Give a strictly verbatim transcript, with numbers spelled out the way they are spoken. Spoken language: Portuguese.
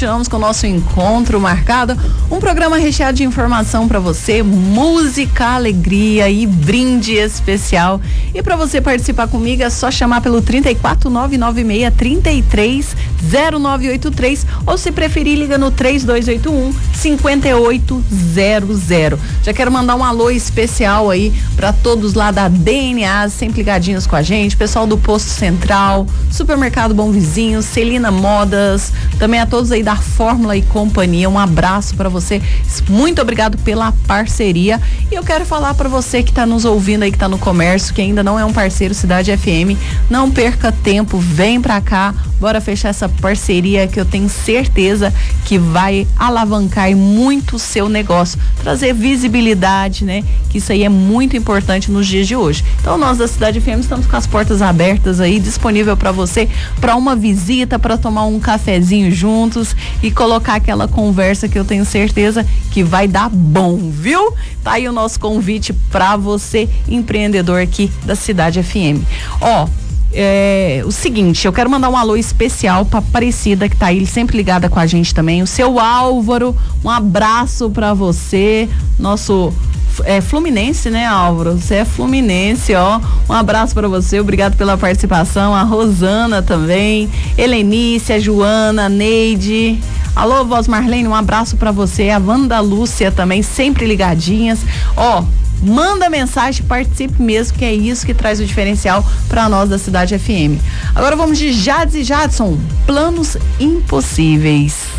continuamos com o nosso encontro marcado. Um programa recheado de informação para você, música, alegria e brinde especial. E para você participar comigo é só chamar pelo trinta e quatro, nove nove seis, trinta e três, zero nove oito três ou se preferir liga no três dois oito um, cinco oito zero zero. Já quero mandar um alô especial aí para todos lá da D N A, sempre ligadinhos com a gente, pessoal do Posto Central, Supermercado Bom Vizinho, Celina Modas, também a todos aí da Fórmula e Companhia, um abraço para você, muito obrigado pela parceria. E eu quero falar para você que está nos ouvindo aí, que está no comércio, que ainda não é um parceiro Cidade F M, não perca tempo, vem para cá, bora fechar essa parceria que eu tenho certeza que vai alavancar muito o seu negócio, trazer visibilidade, né? Que isso aí é muito importante nos dias de hoje. Então nós da Cidade F M estamos com as portas abertas aí, disponível para você, para uma visita, para tomar um cafezinho juntos e colocar aquela conversa que eu tenho certeza que vai dar bom, viu? Tá aí o nosso convite para você, empreendedor aqui da Cidade F M. Ó, É, o seguinte, eu quero mandar um alô especial pra Aparecida, que tá aí sempre ligada com a gente também, o seu Álvaro, um abraço pra você, nosso é, Fluminense, né, Álvaro? Você é Fluminense, ó, um abraço pra você, obrigado pela participação, a Rosana também, Helenice, a Joana, a Neide, alô, Voz Marlene, um abraço pra você, a Wanda Lúcia também, sempre ligadinhas, ó, manda mensagem, participe mesmo, que é isso que traz o diferencial para nós da Cidade F M. Agora vamos de Jades e Jadson, Planos Impossíveis.